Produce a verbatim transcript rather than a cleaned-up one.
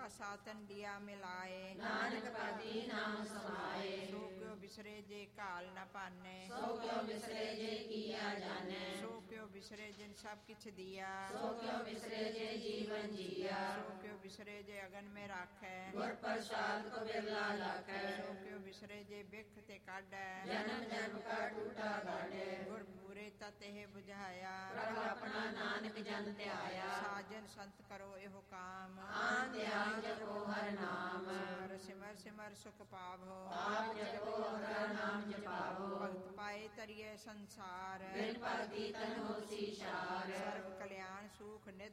ਸਾਤਨ ਦਿਆ ਮਿਲਾਏ, ਨਾਨਕ ਪਾਤੀ ਨਾਮ ਸਮਾਏ। ਸੋ ਕਿਉ ਬਿਸਰੇ ਜੇ ਘਾਲ ਨ ਪਾਨੇ, ਸੋ ਕਿਉ ਬਿਸਰੇ ਜੇ ਕੀਆ ਜਾਣੈ। ਸੋ ਕਿਉ ਬਿਸਰੇ ਜਿਨ ਸਭ ਕਿਛ ਦਿਆ, ਸੋ ਕਿਉ ਬਿਸਰੇ ਜੇ ਜੀਵਨ ਜੀਆ। ਸੋ ਕਿਉ ਬਿਸਰੇ ਜੇ ਅਗਨ ਮੇ ਰਾਖੈ, ਗੁਰ ਪ੍ਰਸਾਦ ਕੋ ਬਿਰਲਾ ਲਾਖੈ। ਸੋ ਕਿਉ ਬਿਸਰੇ ਜੇ ਬਿਖ ਤੇ ਕਾਢੈ, ਜਨਮ ਜਨਮ ਕਾ ਟੂਟਾ ਗਾਢੈ। ਗੁਰ ਪੂਰੇ ਤਤ ਇਹ ਬੁਝਾਇਆ, ਪ੍ਰਭ ਆਪਣਾ ਨਾਨਕ ਜਨ ਧਿਆਇਆ। ਸਾਜਨ ਸੰਤ ਕਰੋ ਇਹੋ ਕਾਮ, ਆਨ ਧਿਆਨ ਜਪੋ ਹਰ ਨਾਮ। ਸਿਮਰ ਸਿਮਰ ਸਿਮਰ ਸੁਖ ਪਾਵੋ, ਆਪ ਜਪੋ ਹਰ ਨਾਮ ਜਪਾਵੋ। ਭਗਤ ਪਾਏ ਤਰੀਏ ਸੰਸਾਰ, ਬਿਨ ਭਗਤੀ ਤਨ ਹੋਸੀ ਸ਼ਾਰ। ਸਰਬ ਕਲਿਆਣ ਸੁਖ ਨਿਤ